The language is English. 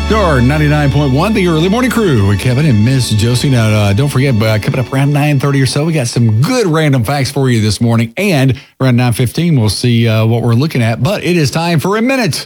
Star 99.1, the early morning crew with Kevin and Miss Josie. Now, don't forget, coming up around 9:30 or so, we got some good random facts for you this morning. And around 9:15, we'll see what we're looking at. But it is time for a minute